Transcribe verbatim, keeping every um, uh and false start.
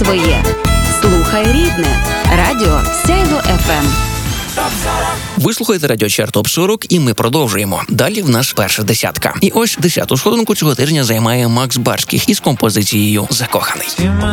своє. Слухай рідне. Радіо Сяйво еф ем. Ви слухаєте радіочар Топ сорок, і ми продовжуємо. Далі в нас перша десятка. І ось десяту сходинку цього тижня займає Макс Барських із композицією «Закоханий».